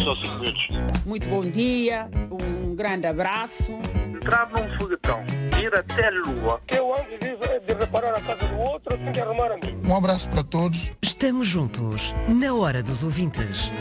só 5 minutos. Muito bom dia, um grande abraço. Entrar num foguetão, ir até a Lua. Eu antes de reparar a casa do outro, tenho que arrumar a mim. Um abraço para todos. Estamos juntos, na hora dos ouvintes.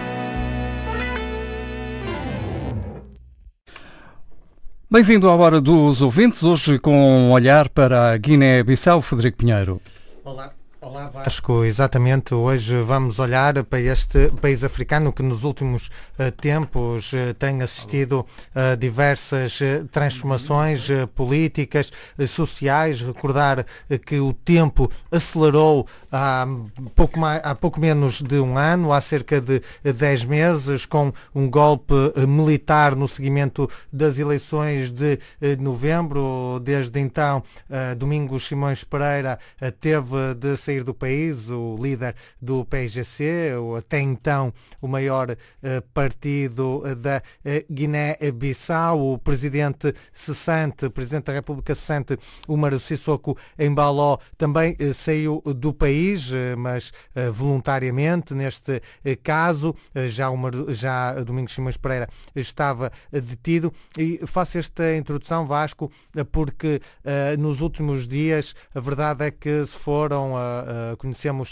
Bem-vindo à Hora dos Ouvintes, hoje com um olhar para a Guiné-Bissau, Frederico Pinheiro. Olá Vasco, exatamente, hoje vamos olhar para este país africano que nos últimos tempos tem assistido a diversas transformações políticas, sociais. Recordar que o tempo acelerou há pouco menos de um ano, há cerca de 10 meses, com um golpe militar no seguimento das eleições de novembro. Desde então, Domingos Simões Pereira teve de sair do país, o líder do PAIGC, até então o maior partido da Guiné-Bissau. O presidente da República cessante, Umaru Sissoko Embalo, também saiu do país, mas voluntariamente. Neste caso, já Domingos Simões Pereira estava detido. E faço esta introdução, Vasco, porque nos últimos dias a verdade é que se foram conhecemos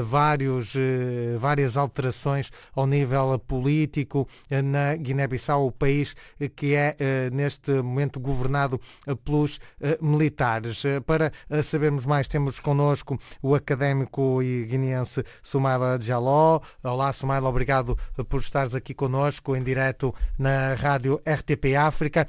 várias alterações ao nível político na Guiné-Bissau, o país que é neste momento governado pelos militares. Para sabermos mais, temos connosco o académico e guineense Soumaila Jaló. Olá, Soumaila, obrigado por estares aqui connosco em direto na rádio RTP África.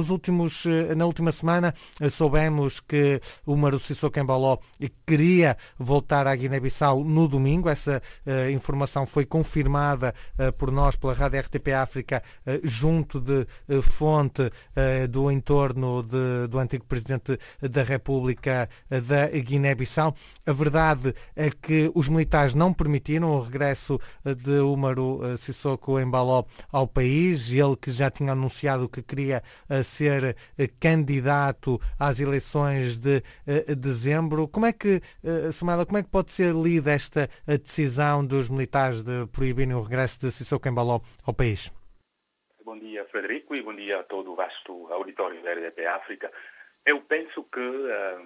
Na última semana soubemos que o Umaru Sissoko Embalo queria voltar à Guiné-Bissau no domingo. Essa informação foi confirmada por nós, pela rádio RTP África, junto de fonte do entorno do antigo presidente da República da Guiné-Bissau. A verdade é que os militares não permitiram o regresso de Umaru Sissoko Embalo ao país, ele que já tinha anunciado que queria ser candidato às eleições de dezembro. Como é que pode ser lida esta decisão dos militares de proibirem o regresso de Sissoko Embalo ao país? Bom dia, Frederico, e bom dia a todo o vasto auditório da RDP África. Eu penso que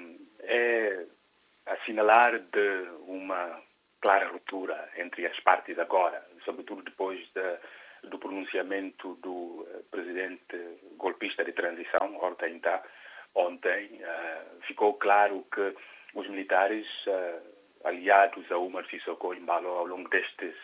é assinalar de uma clara ruptura entre as partes agora, sobretudo depois do pronunciamento do presidente golpista de transição, Horta Inta, ontem. Ficou claro que os militares aliados a Umaru Sissoko Embalo ao longo destes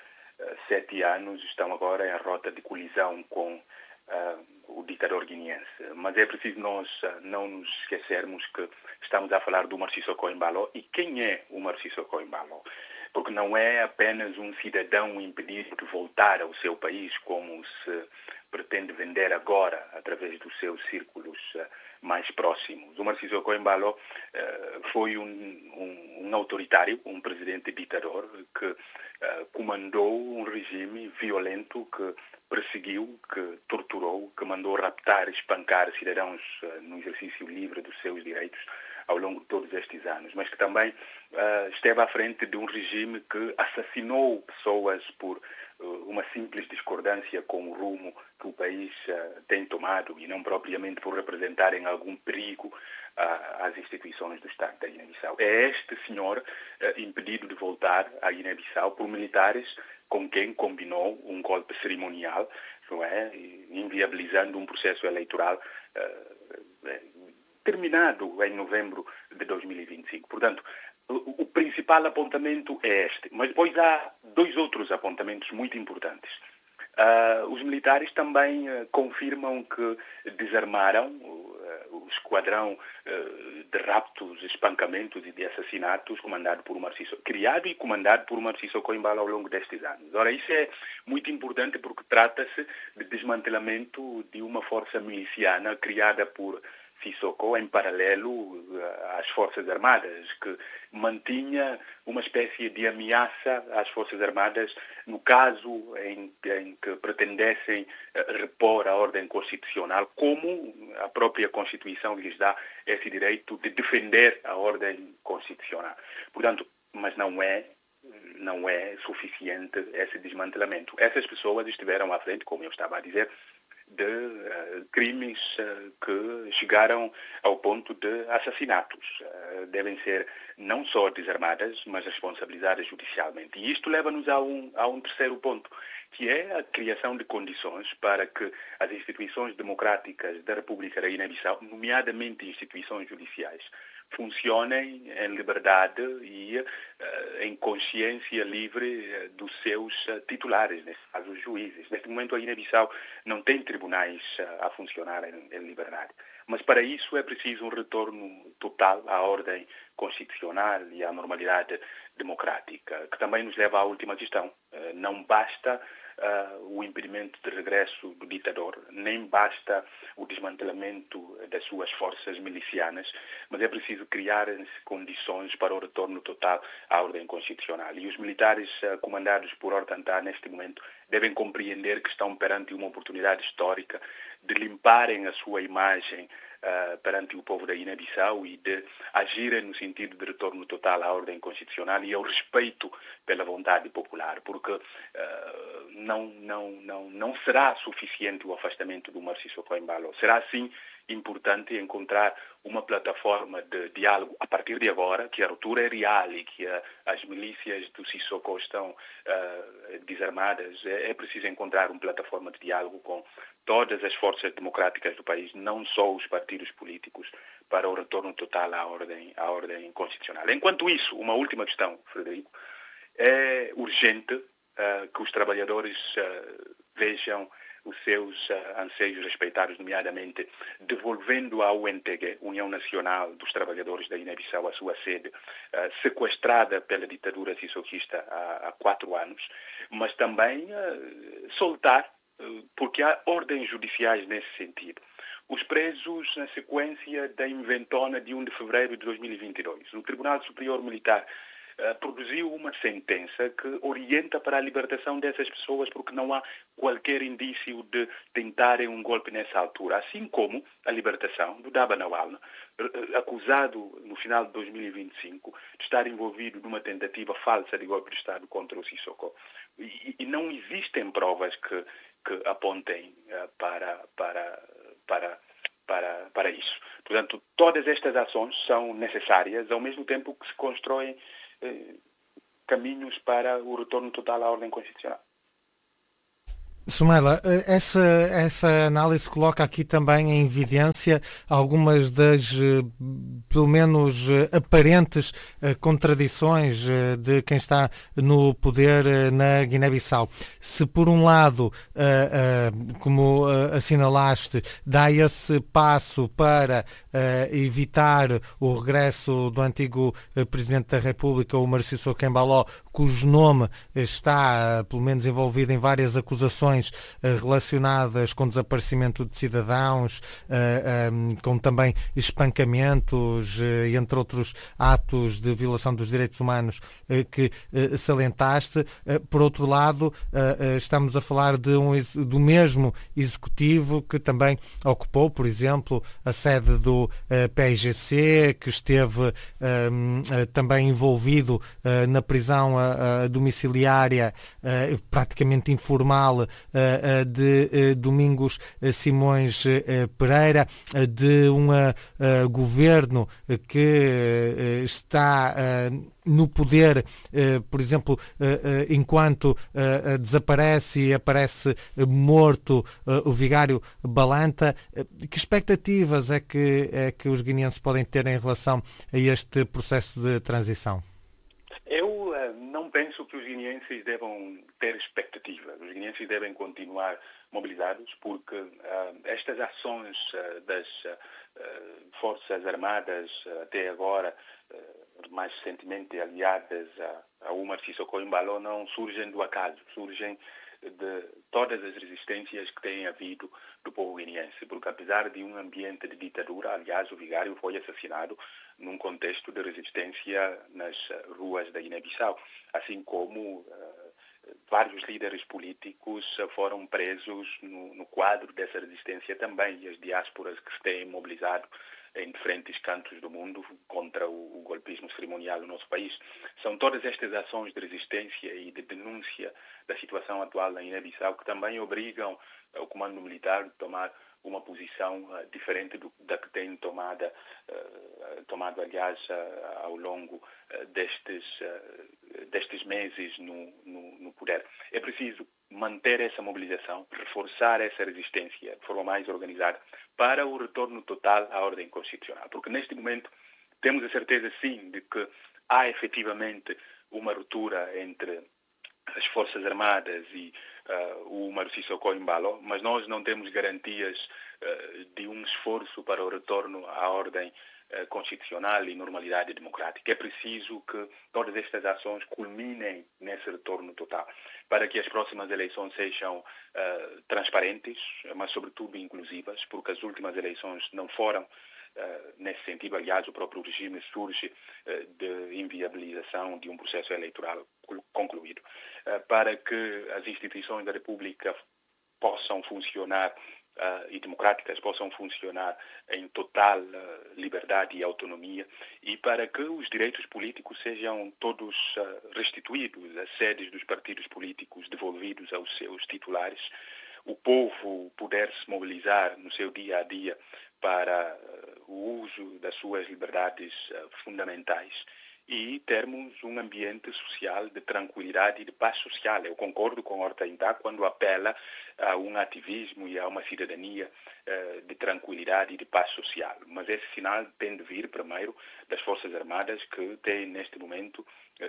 7 anos estão agora em rota de colisão com o ditador guineense. Mas é preciso nós não nos esquecermos que estamos a falar do Umaru Sissoko Embalo. E quem é o Umaru Sissoko Embalo? Porque não é apenas um cidadão impedido de voltar ao seu país, como se pretende vender agora através dos seus círculos mais próximos. O Umaru Sissoko Embalo foi um autoritário, um presidente ditador que comandou um regime violento que perseguiu, que torturou, que mandou raptar e espancar cidadãos no exercício livre dos seus direitos ao longo de todos estes anos, mas que também esteve à frente de um regime que assassinou pessoas por uma simples discordância com o rumo que o país tem tomado e não propriamente por representarem algum perigo às instituições do Estado da Guiné-Bissau. É este senhor impedido de voltar à Guiné-Bissau por militares com quem combinou um golpe cerimonial, não é? Inviabilizando um processo eleitoral terminado em novembro de 2025. Portanto, o principal apontamento é este. Mas depois há 2 outros apontamentos muito importantes. Os militares também confirmam que desarmaram o esquadrão de raptos, espancamentos e de assassinatos criado e comandado por Umaru Sissoko Embalo ao longo destes anos. Ora, isso é muito importante porque trata-se de desmantelamento de uma força miliciana criada por Sissoko em paralelo às Forças Armadas, que mantinha uma espécie de ameaça às Forças Armadas no caso em que pretendessem repor a ordem constitucional, como a própria Constituição lhes dá esse direito de defender a ordem constitucional. Portanto, mas não é não é suficiente esse desmantelamento. Essas pessoas estiveram à frente, como eu estava a dizer, de crimes que chegaram ao ponto de assassinatos. Devem ser não só desarmadas, mas responsabilizadas judicialmente. E isto leva-nos a um terceiro ponto, que é a criação de condições para que as instituições democráticas da República da Guiné-Bissau, nomeadamente instituições judiciais, funcionem em liberdade e em consciência livre dos seus titulares, nesse caso os juízes. Neste momento a Guiné-Bissau não tem tribunais a funcionar em liberdade. Mas para isso é preciso um retorno total à ordem constitucional e à normalidade democrática, que também nos leva à última questão. Não basta o impedimento de regresso do ditador, nem basta o desmantelamento das suas forças milicianas, mas é preciso criar condições para o retorno total à ordem constitucional. E os militares comandados por Hortantá, neste momento, devem compreender que estão perante uma oportunidade histórica de limparem a sua imagem perante o povo da Guiné-Bissau e de agirem no sentido de retorno total à ordem constitucional e ao respeito pela vontade popular, porque não será suficiente o afastamento do Umar Sissoko Embalo. Será, sim, importante encontrar uma plataforma de diálogo a partir de agora, que a ruptura é real e que as milícias do Sissoko estão desarmadas. É preciso encontrar uma plataforma de diálogo com todas as forças democráticas do país, não só os partidos políticos, para o retorno total à ordem constitucional. Enquanto isso, uma última questão, Frederico, é urgente que os trabalhadores vejam os seus anseios respeitados, nomeadamente devolvendo à UNTG, União Nacional dos Trabalhadores da Guiné-Bissau, a sua sede, sequestrada pela ditadura sissoquista há 4 anos, mas também soltar, porque há ordens judiciais nesse sentido, os presos na sequência da inventona de 1 de fevereiro de 2022. O Tribunal Superior Militar produziu uma sentença que orienta para a libertação dessas pessoas porque não há qualquer indício de tentarem um golpe nessa altura. Assim como a libertação do Daba Nawalny, acusado no final de 2025 de estar envolvido numa tentativa falsa de golpe de Estado contra o Sissoko. E não existem provas que apontem para isso. Portanto, todas estas ações são necessárias, ao mesmo tempo que se constroem caminhos para o retorno total à ordem constitucional. Sumaila, essa análise coloca aqui também em evidência algumas das, pelo menos, aparentes contradições de quem está no poder na Guiné-Bissau. Se, por um lado, como assinalaste, dá esse passo para evitar o regresso do antigo Presidente da República, o Umar Sissoko Embalo, cujo nome está, pelo menos, envolvido em várias acusações relacionadas com desaparecimento de cidadãos, com também espancamentos, entre outros atos de violação dos direitos humanos que salientaste. Por outro lado, estamos a falar do mesmo executivo que também ocupou, por exemplo, a sede do PAIGC, que esteve também envolvido na prisão domiciliária praticamente informal de Domingos Simões Pereira, de um governo que está no poder, por exemplo, enquanto desaparece e aparece morto o vigário Balanta. Que expectativas é que os guineenses podem ter em relação a este processo de transição? Eu não penso que os guineenses devam ter expectativa. Os guineenses devem continuar mobilizados porque estas ações das Forças Armadas até agora, mais recentemente aliadas a Umar Sissoko Embalo, não surgem do acaso, surgem de todas as resistências que têm havido do povo guineense, porque apesar de um ambiente de ditadura, aliás, o vigário foi assassinado num contexto de resistência nas ruas da Guiné-Bissau, assim como vários líderes políticos foram presos no quadro dessa resistência também, e as diásporas que se têm mobilizado em diferentes cantos do mundo contra o golpismo cerimonial no nosso país. São todas estas ações de resistência e de denúncia da situação atual na Guiné-Bissau que também obrigam o comando militar a tomar uma posição diferente da que tem tomado, aliás, ao longo destes meses no poder. É preciso manter essa mobilização, reforçar essa resistência de forma mais organizada para o retorno total à ordem constitucional. Porque neste momento temos a certeza, sim, de que há efetivamente uma ruptura entre as Forças Armadas e o Umaru Sissoco Embalo, mas nós não temos garantias de um esforço para o retorno à ordem constitucional e normalidade democrática. É preciso que todas estas ações culminem nesse retorno total, para que as próximas eleições sejam transparentes, mas sobretudo inclusivas, porque as últimas eleições não foram nesse sentido. Aliás, o próprio regime surge de inviabilização de um processo eleitoral concluído. Para que as instituições da República possam funcionar e democráticas possam funcionar em total liberdade e autonomia, e para que os direitos políticos sejam todos restituídos, as sedes dos partidos políticos devolvidos aos seus titulares, o povo puder se mobilizar no seu dia a dia para o uso das suas liberdades fundamentais e termos um ambiente social de tranquilidade e de paz social. Eu concordo com Horta Indá quando apela a um ativismo e a uma cidadania de tranquilidade e de paz social. Mas esse sinal tem de vir, primeiro, das Forças Armadas, que têm, neste momento,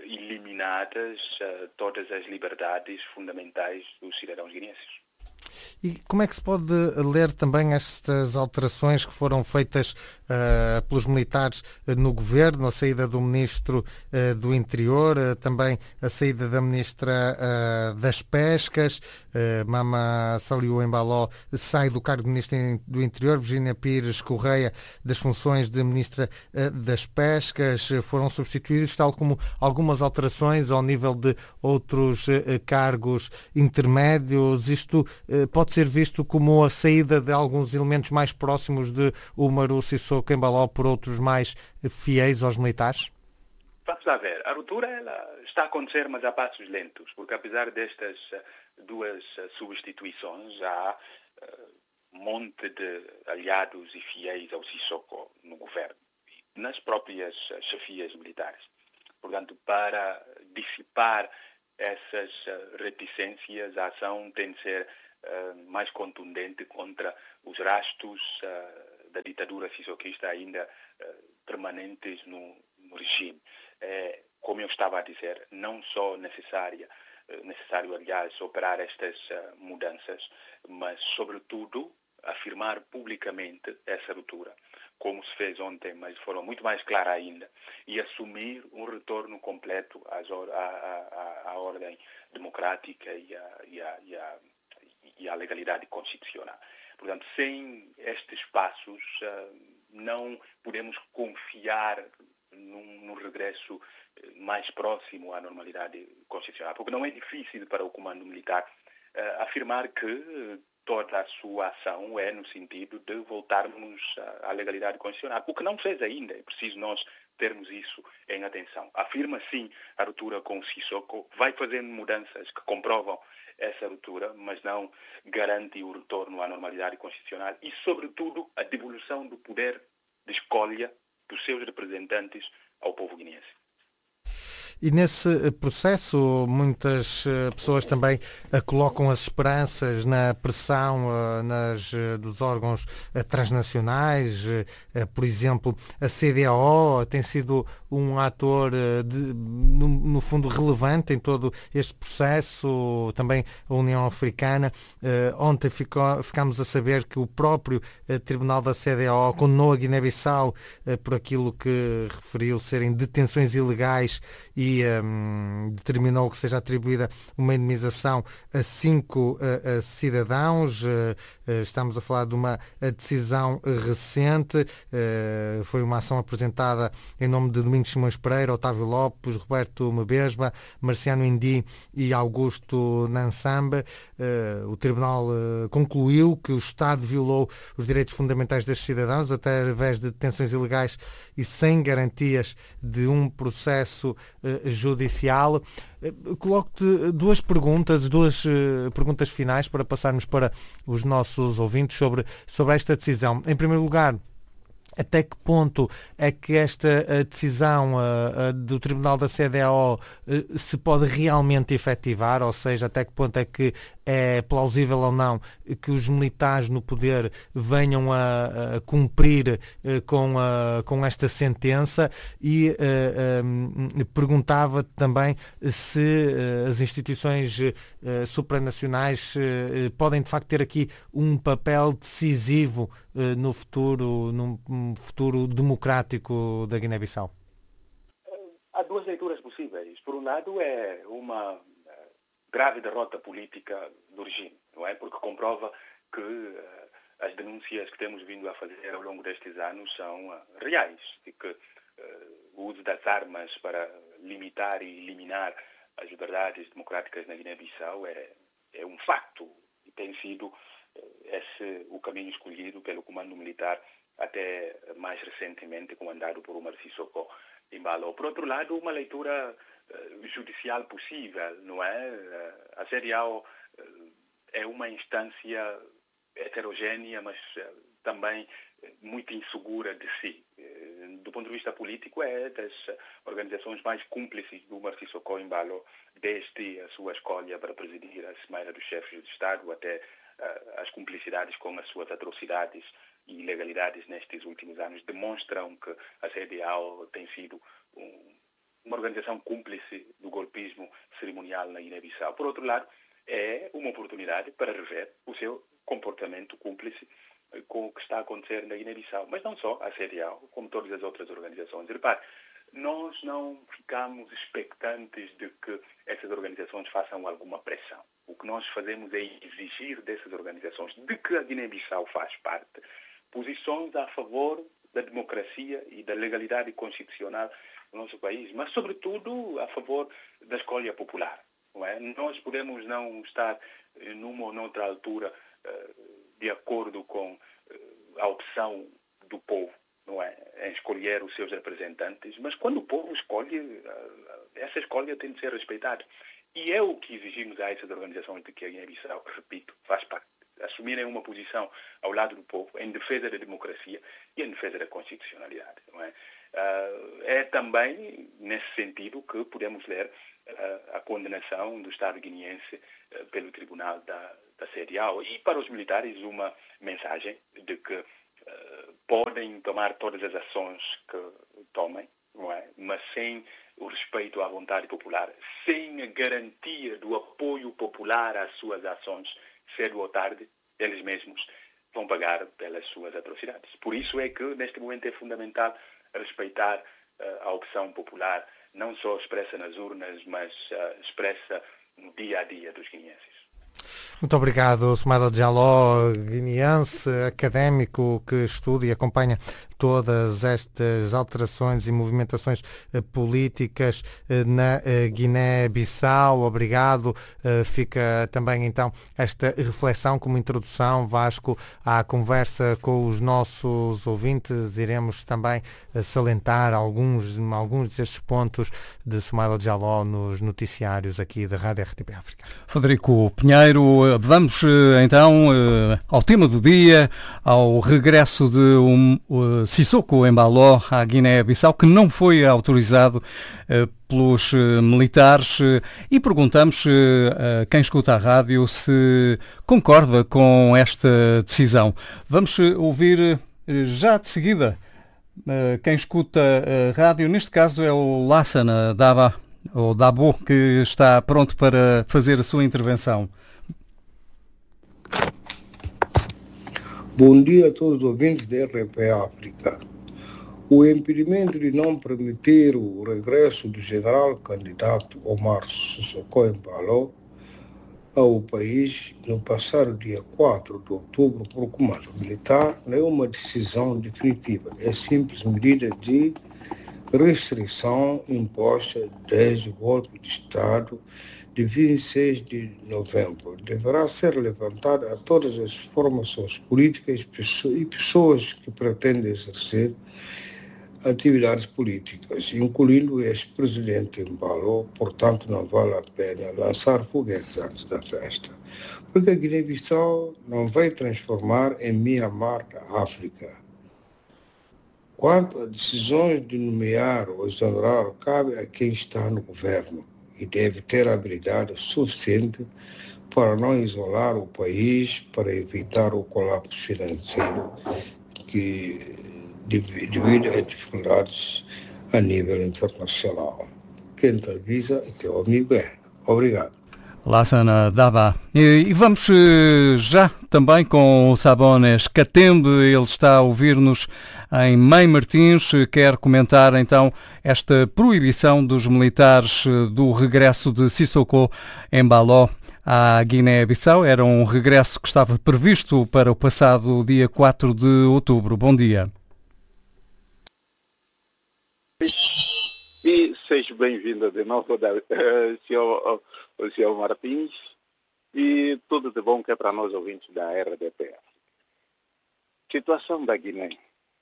eliminadas todas as liberdades fundamentais dos cidadãos guineenses. E como é que se pode ler também estas alterações que foram feitas pelos militares no governo, a saída do Ministro do Interior, também a saída da Ministra das Pescas, Mama Saliu Embalo sai do cargo de Ministra do Interior, Virgínia Pires Correia das funções de Ministra das Pescas, foram substituídos, tal como algumas alterações ao nível de outros cargos intermédios. Isto pode ser visto como a saída de alguns elementos mais próximos de Umaru Sissoco Embalo por outros mais fiéis aos militares? Vamos lá ver. A ruptura ela está a acontecer, mas a passos lentos, porque apesar destas duas substituições, há um monte de aliados e fiéis ao Sissoco no governo, nas próprias chefias militares. Portanto, para dissipar essas reticências, a ação tem de ser mais contundente contra os rastros da ditadura sissoquista ainda permanentes no regime. Como eu estava a dizer, não só necessário, aliás, operar estas mudanças, mas, sobretudo, afirmar publicamente essa ruptura, como se fez ontem, mas de forma muito mais clara ainda, e assumir um retorno completo à ordem democrática e à legalidade constitucional. Portanto, sem estes passos, não podemos confiar num regresso mais próximo à normalidade constitucional, porque não é difícil para o comando militar afirmar que toda a sua ação é no sentido de voltarmos à legalidade constitucional, o que não fez ainda. É preciso nós termos isso em atenção. Afirma sim a ruptura com o Sissoco, vai fazendo mudanças que comprovam essa ruptura, mas não garante o retorno à normalidade constitucional e, sobretudo, a devolução do poder de escolha dos seus representantes ao povo guineense. E nesse processo muitas pessoas também colocam as esperanças na pressão dos órgãos transnacionais. Por exemplo, a CEDEAO tem sido um ator no fundo relevante em todo este processo, também a União Africana. Ontem ficámos a saber que o próprio Tribunal da CEDEAO condenou a Guiné-Bissau por aquilo que referiu serem detenções ilegais e determinou que seja atribuída uma indemnização a 5 cidadãos. Estamos a falar de uma decisão recente. Foi uma ação apresentada em nome de Domingos Domingos Simões Pereira, Otávio Lopes, Roberto Mebesba, Marciano Indi e Augusto Nansamba. O Tribunal concluiu que o Estado violou os direitos fundamentais destes cidadãos através de detenções ilegais e sem garantias de um processo judicial. Coloco-te duas perguntas finais para passarmos para os nossos ouvintes sobre esta decisão. Em primeiro lugar, até que ponto é que esta decisão do Tribunal da CEDEAO se pode realmente efetivar, ou seja, até que ponto é que é plausível ou não que os militares no poder venham a cumprir com esta sentença, e perguntava também se as instituições supranacionais podem de facto ter aqui um papel decisivo num futuro democrático da Guiné-Bissau. Há duas leituras possíveis. Por um lado, é uma grave derrota política do regime, não é? Porque comprova que as denúncias que temos vindo a fazer ao longo destes anos são reais, e que o uso das armas para limitar e eliminar as liberdades democráticas na Guiné-Bissau é um facto, e tem sido esse o caminho escolhido pelo comando militar até mais recentemente, comandado por Omar Sissoko Embalo. Por outro lado, uma leitura judicial possível, não é? A CEDEAO é uma instância heterogênea, mas também muito insegura de si. Do ponto de vista político, é das organizações mais cúmplices do Omar Sissoko Embalo, desde a sua escolha para presidir a Cimeira dos Chefes de Estado até as cumplicidades com as suas atrocidades e ilegalidades nestes últimos anos, demonstram que a CEDEAO tem sido uma organização cúmplice do golpismo cerimonial na Guiné-Bissau. Por outro lado, é uma oportunidade para rever o seu comportamento cúmplice com o que está a acontecer na Guiné-Bissau. Mas não só a CEDEAO, como todas as outras organizações. Repare, nós não ficamos expectantes de que essas organizações façam alguma pressão. O que nós fazemos é exigir dessas organizações, de que a Guiné-Bissau faz parte, posições a favor da democracia e da legalidade constitucional do nosso país, mas, sobretudo, a favor da escolha popular. Não é? Nós podemos não estar numa ou noutra altura de acordo com a opção do povo, não é? Em escolher os seus representantes, mas quando o povo escolhe, essa escolha tem de ser respeitada. E é o que exigimos a essas organizações de que a Guiné-Bissau, repito, faz parte. Assumirem uma posição ao lado do povo, em defesa da democracia e em defesa da constitucionalidade. Não é? É também nesse sentido que podemos ler a condenação do Estado guineense pelo Tribunal da CEDEAO, e para os militares uma mensagem de que podem tomar todas as ações que tomem, não é? Mas sem o respeito à vontade popular, sem a garantia do apoio popular às suas ações, cedo ou tarde, eles mesmos vão pagar pelas suas atrocidades. Por isso é que, neste momento, é fundamental respeitar a opção popular, não só expressa nas urnas, mas expressa no dia a dia dos guineenses. Muito obrigado, Soumaïla Diallo, guineense, académico que estuda e acompanha todas estas alterações e movimentações políticas na Guiné-Bissau. Obrigado. Fica também então esta reflexão como introdução, Vasco, à conversa com os nossos ouvintes. Iremos também salientar alguns destes pontos de Soumaïla Diallo nos noticiários aqui da Rádio RTP África. Frederico Pinheiro, vamos então ao tema do dia, ao regresso de Sissoko Embalo à Guiné-Bissau, que não foi autorizado pelos militares, e perguntamos a quem escuta a rádio se concorda com esta decisão. Vamos ouvir já de seguida quem escuta a rádio, neste caso é o Lassana Dabo, que está pronto para fazer a sua intervenção. Bom dia a todos os ouvintes da RP África. O impedimento de não permitir o regresso do general candidato Omar Sissoko Embalo ao país no passado dia 4 de outubro por comando militar não é uma decisão definitiva, é simples medida de restrição imposta desde o golpe de Estado de 26 de novembro deverá ser levantada a todas as formações políticas e pessoas que pretendem exercer atividades políticas, incluindo o ex-presidente Embalo. Portanto, não vale a pena lançar foguetes antes da festa, porque a Guiné-Bissau não vai transformar em Mianmar da África. Quanto a decisões de nomear ou exonerar, cabe a quem está no governo e deve ter habilidade suficiente para não isolar o país, para evitar o colapso financeiro devido a dificuldades a nível internacional. Quem te avisa é teu amigo. Obrigado. Lassana Daba. E vamos já também com o Sabones Catembe. Ele está a ouvir-nos em Mãe Martins. Quer comentar então esta proibição dos militares do regresso de Sissoko Embalo à Guiné-Bissau. Era um regresso que estava previsto para o passado dia 4 de outubro. Bom dia. E seja bem-vindo de novo, senhor Martins, e tudo de bom que é para nós ouvintes da RDP. Situação da Guiné.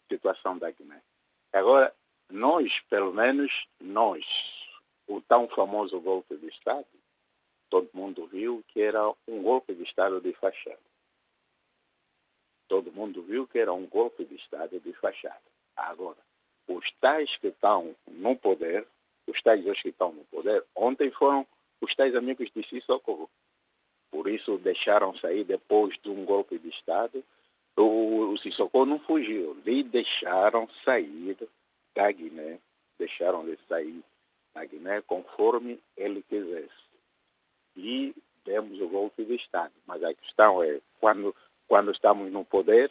Agora, nós, pelo menos, o tão famoso golpe de Estado, todo mundo viu que era um golpe de Estado de fachada. Agora, os tais que estão no poder, ontem foram os tais amigos de Sissoko. Por isso deixaram sair depois de um golpe de Estado. O Sissoko não fugiu, lhe deixaram sair da Guiné. Conforme ele quisesse. E demos o golpe de Estado. Mas a questão é, quando estamos no poder,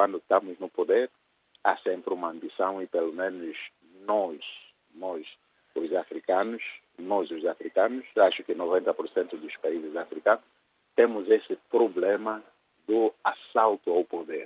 há sempre uma ambição, e pelo menos nós os africanos, acho que 90% dos países africanos, temos esse problema do assalto ao poder.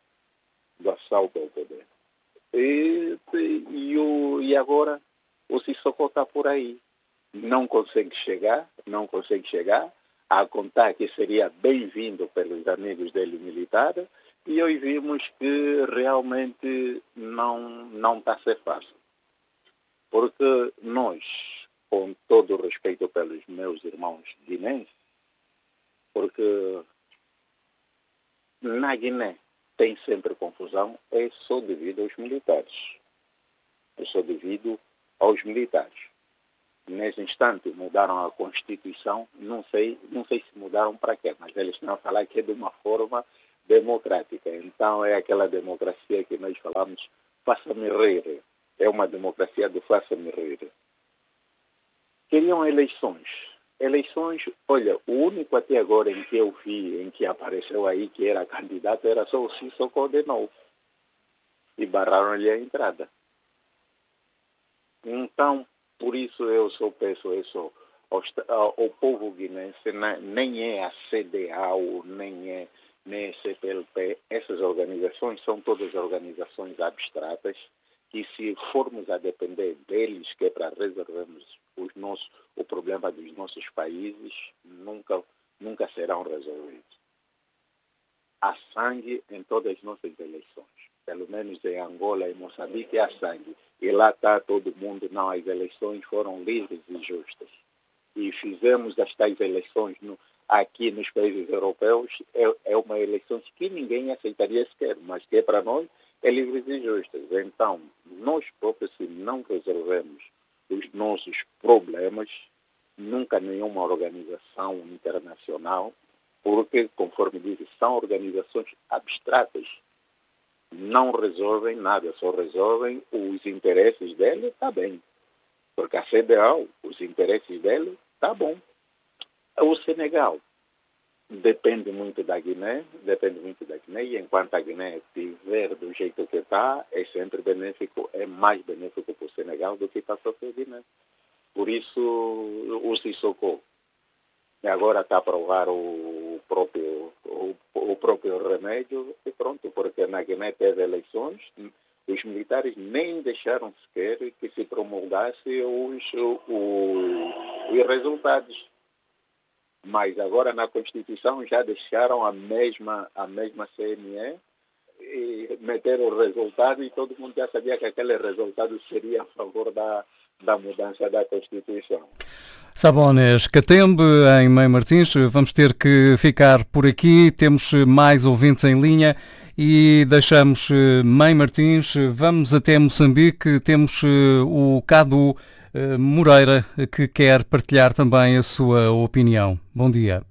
E agora o Sissoko está por aí. Não consegue chegar, a contar que seria bem-vindo pelos amigos dele militares, e hoje vimos que realmente não está a ser fácil. Porque nós, com todo o respeito pelos meus irmãos guinenses, porque na Guiné tem sempre confusão, é só devido aos militares. Nesse instante mudaram a Constituição, não sei se mudaram para quê, mas eles estão a falar que é de uma forma democrática. Então é aquela democracia que nós falamos, faça-me rir. É uma democracia do faça-me rir. Queriam eleições. Olha, o único até agora em que eu vi, em que apareceu aí que era candidato, era só o Sissoko de novo. E barraram-lhe a entrada. Então, por isso eu só peço ao povo guinense, nem é a CDAO, nem é CPLP, essas organizações são todas organizações abstratas, que se formos a depender deles, que é para resolvermos o problema dos nossos países, nunca serão resolvidos. Há sangue em todas as nossas eleições. Pelo menos em Angola e Moçambique há sangue. E lá está todo mundo, não, as eleições foram livres e justas. E fizemos as tais eleições aqui nos países europeus, é uma eleição que ninguém aceitaria sequer, mas que é para nós é livres e justas. Então, nós próprios, se não resolvemos os nossos problemas, nunca nenhuma organização internacional, porque, conforme disse, são organizações abstratas, não resolvem nada, só resolvem os interesses dele, está bem. Porque a CDAO, os interesses dele, está bom. O Senegal depende muito da Guiné, e enquanto a Guiné estiver do jeito que está, é sempre benéfico, é mais benéfico para o Senegal do que para a própria Guiné. Por isso, o Sissoko agora está a provar o próprio remédio, e pronto, porque na Guiné teve eleições, Os militares nem deixaram sequer que se promulgassem os resultados. Mas agora na Constituição já deixaram a mesma CNE e meteram o resultado e todo mundo já sabia que aquele resultado seria a favor da mudança da Constituição. Sabones Catembe, em Mãe Martins, vamos ter que ficar por aqui, temos mais ouvintes em linha e deixamos Mãe Martins, vamos até Moçambique, temos o Cadu Moreira que quer partilhar também a sua opinião. Bom dia.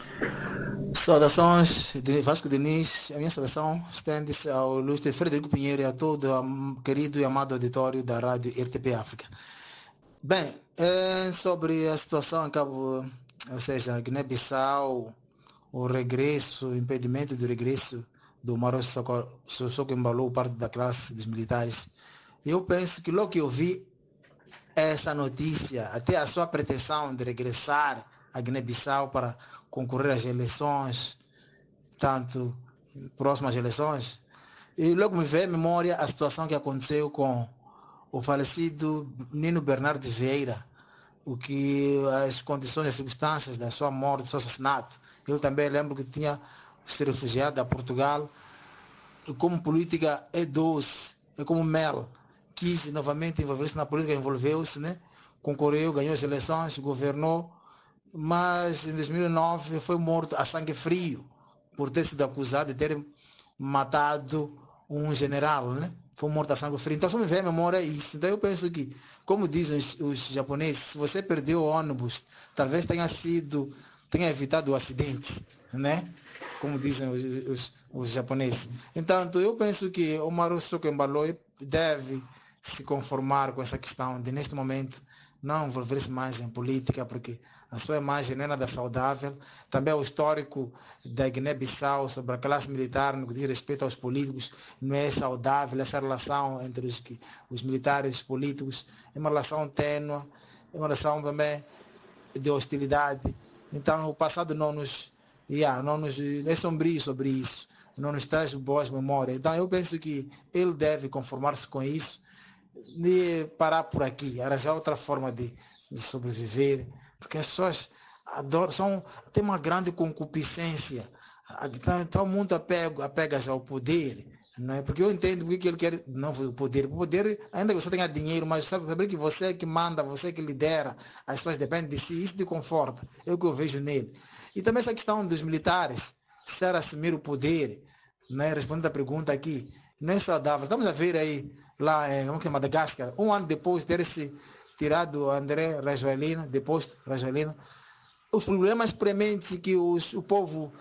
Saudações de Vasco Diniz, a minha saudação estende-se ao ilustre Frederico Pinheiro e a todo o querido e amado auditório da Rádio RTP África. Bem, sobre a situação em Cabo, ou seja, Guiné-Bissau, o regresso, o impedimento do regresso do Maro Sissoko Embaló, parte da classe dos militares, eu penso que logo que eu vi essa notícia, até a sua pretensão de regressar a Guiné-Bissau para concorrer às eleições, tanto próximas eleições, e logo me veio à memória a situação que aconteceu com o falecido Nino Bernardo Vieira, o que as condições, as circunstâncias da sua morte, do seu assassinato. Eu também lembro que tinha se refugiado a Portugal. E como política é doce, é como mel. Quis novamente envolver-se na política, envolveu-se, né? Concorreu, ganhou as eleições, governou, mas em 2009 foi morto a sangue frio por ter sido acusado de ter matado um general, né? Foi morto a sangue frio. Então só me vem à memória isso. Então eu penso que, como dizem os japoneses, se você perdeu o ônibus, talvez tenha evitado o acidente, né? Como dizem os japoneses. Então eu penso que o Maro Sissoko Embaló deve se conformar com essa questão de, neste momento, não envolver-se mais em política, porque a sua imagem não é nada saudável. Também o histórico da Guiné-Bissau sobre a classe militar, no que diz respeito aos políticos, não é saudável. Essa relação entre os militares e os políticos é uma relação tênue, é uma relação também de hostilidade. Então o passado é sombrio sobre isso, não nos traz boas memórias. Então eu penso que ele deve conformar-se com isso, de parar por aqui, arranjar outra forma de sobreviver, porque as pessoas têm uma grande concupiscência, estão muito apegas ao poder, não é? Porque eu entendo porque ele quer o poder, ainda que você tenha dinheiro, mas saber que você é que manda, você é que lidera, as pessoas dependem de si, isso te conforta, é o que eu vejo nele. E também essa questão dos militares, se assumir o poder, né? Respondendo a pergunta aqui, não é saudável. Estamos a ver aí, lá em Madagascar, um ano depois de ter se tirado André Rajoelina, deposto Rajoelina, os problemas prementes que o povo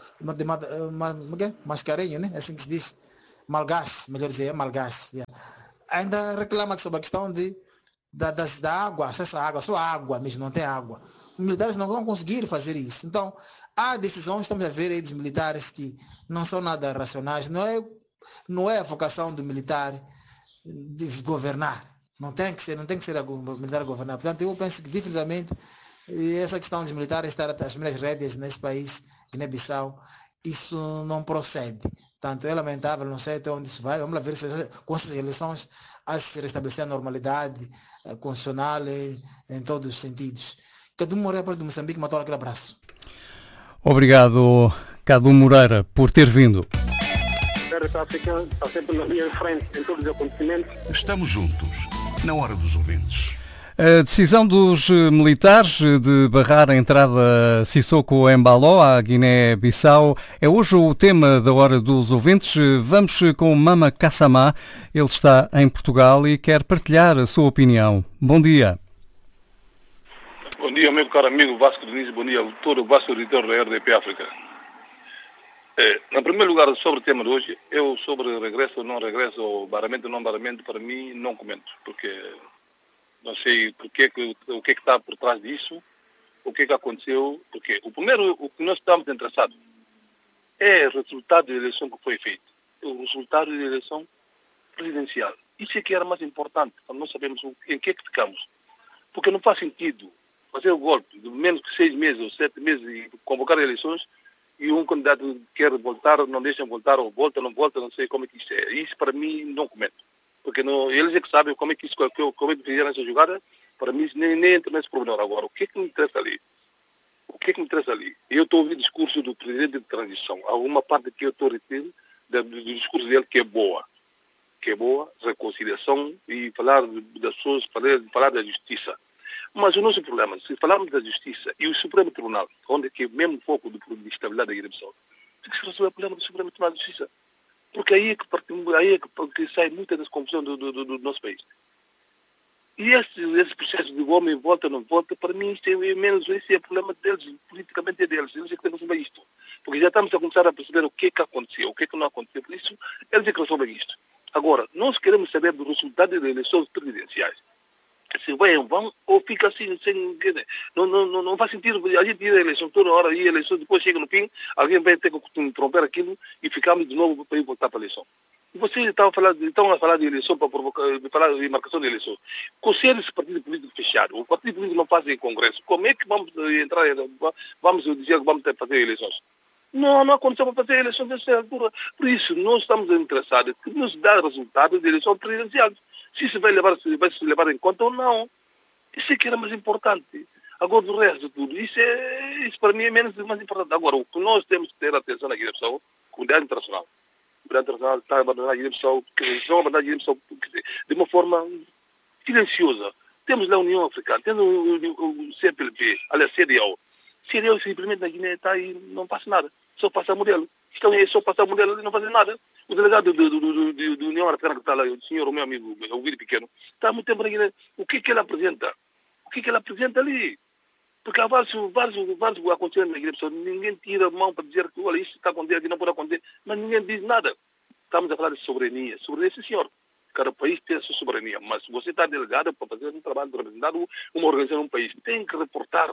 mascarenho, né? Assim que se diz, malgache, melhor dizer, malgache, yeah, ainda reclama sobre a questão da água, acesso à água, só água mesmo, não tem água. Os militares não vão conseguir fazer isso. Então, há decisões, estamos a ver aí dos militares que não são nada racionais, não é a vocação do militar de governar. Não tem que ser a militar a governar. Portanto, eu penso que definitivamente essa questão dos militares estar às primeiras rédeas nesse país, Guiné-Bissau, isso não procede. Portanto, é lamentável, não sei até onde isso vai. Vamos lá ver se com essas eleições há de se restabelecer a normalidade constitucional em todos os sentidos. Cadu Moreira, para de Moçambique, matou aquele abraço. Obrigado, Cadu Moreira, por ter vindo. Está sempre na linha de frente em todos os acontecimentos. Estamos juntos, na hora dos ouvintes. A decisão dos militares de barrar a entrada Sissoko Embaló à Guiné-Bissau é hoje o tema da hora dos ouvintes. Vamos com Mama Kassamá. Ele está em Portugal e quer partilhar a sua opinião. Bom dia. Bom dia, meu caro amigo Vasco Diniz. Bom dia a todo o vasto auditor da RDP África. Em primeiro lugar, sobre o tema de hoje, eu sobre regresso ou não regresso, ou barramento ou não barramento, para mim não comento, porque não sei o que está por trás disso, o que aconteceu, porque o que nós estamos interessados é o resultado da eleição que foi feita, o resultado da eleição presidencial. Isso é que era mais importante, para nós sabermos em que ficamos, porque não faz sentido fazer o golpe de menos que 6 meses ou 7 meses e convocar eleições e um candidato quer voltar, não deixam voltar, ou volta, não sei como é que isso é. Isso para mim não comento. Porque não, eles é que sabem como é que fizeram essa jogada. Para mim, nem entra nesse problema. Agora, o que é que me interessa ali? Eu estou ouvindo o discurso do presidente de transição. Há uma parte que eu estou retendo do discurso dele que é boa, reconciliação e falar das pessoas, falar da justiça. Mas o nosso problema, se falarmos da justiça e o Supremo Tribunal, onde é que é o mesmo foco de estabilidade da Guiné-Bissau, tem que se resolver o problema do Supremo Tribunal de Justiça. Porque aí é que sai muita das confusões do nosso país. E esse processo de homem volta ou não volta, para mim, esse é o problema deles, politicamente é deles. Eles é que têm que resolver isto. Porque já estamos a começar a perceber o que é que aconteceu, o que é que não aconteceu. Por isso, eles é que resolvem isto. Agora, nós queremos saber do resultado das eleições presidenciais. Se vão ou fica assim, sem... Não faz sentido a gente ir à eleição toda hora, e a eleição depois chega no fim, alguém vai ter que interromper aquilo e ficamos de novo para ir voltar para a eleição. E vocês estão a falar de eleição para provocar, de falar de marcação de eleição. Conselho esse partido político fechado, o partido político não faz em congresso, como é que vamos entrar, vamos dizer que vamos fazer eleições? Não aconteceu para fazer eleições nessa altura. Por isso, nós estamos interessados que nos dá resultados de eleições presidenciais. Se vai se levar em conta ou não. Isso é que era mais importante. Agora, do resto de tudo, isso para mim é menos mais importante. Agora, o que nós temos que ter atenção na Guiné-Bissau, comunidade internacional. A comunidade internacional está a abandonar a Guiné-Bissau, estão a abandonar a Guiné-Bissau de uma forma silenciosa. Temos lá a União Africana, temos o CPLP, aliás, CDAO. CDAO simplesmente na Guiné está aí, não passa nada. Só passa modelo. Então é só passar modelo e não fazer nada. O delegado do União Africana que está lá, o senhor, o meu amigo, o Guido Pequeno, está há muito tempo na Guiné. O que é que ele apresenta? O que é que ele apresenta ali? Porque há vários acontecimentos na Guiné-Bissau. Ninguém tira a mão para dizer que, olha, isso está acontecendo aqui, não pode acontecer. Mas ninguém diz nada. Estamos a falar de soberania. Soberania, sim, senhor. Cada país tem a sua soberania. Mas se você está delegado para fazer um trabalho de representar uma organização num país, tem que reportar.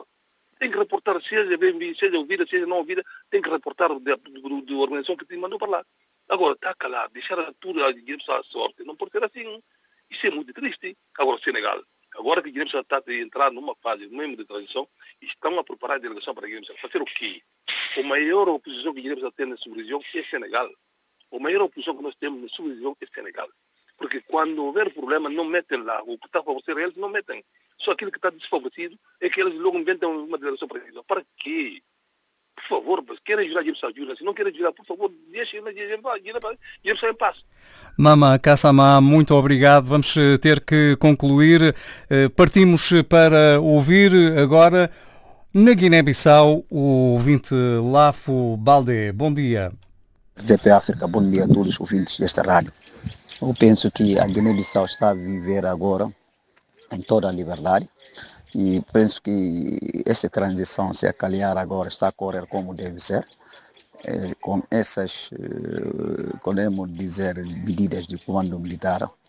Seja bem vista, seja ouvida, seja não ouvida, tem que reportar da organização que te mandou para lá. Agora, está calado, deixar tudo a Guiné-Bissau à sorte. Não pode ser assim. Isso é muito triste. Agora, Senegal. Agora que a Guiné-Bissau está a entrar numa fase mesmo de transição, estão a preparar a delegação para a Guiné-Bissau. Fazer o quê? A maior oposição que a Guiné-Bissau tem na subregião é Senegal. A maior oposição que nós temos na subregião é Senegal. Porque quando houver problema, não metem lá. O que está a favorecer eles, não metem. Só aquilo que está desfavorecido é que eles logo inventam uma delegação para a Guiné-Bissau. Para quê? Por favor, querem ajudar a Guiné-Bissau, se não querem ajudar, por favor, deixem a Guiné-Bissau em paz. Mama Kassamá, muito obrigado. Vamos ter que concluir. Partimos para ouvir agora, na Guiné-Bissau, o ouvinte Lafo Balde. Bom dia. RTP África, bom dia a todos os ouvintes desta rádio. Eu penso que a Guiné-Bissau está a viver agora em toda a liberdade e penso que essa transição, se acalhar agora, está a correr como deve ser. Com essas, podemos dizer, medidas de comando militar,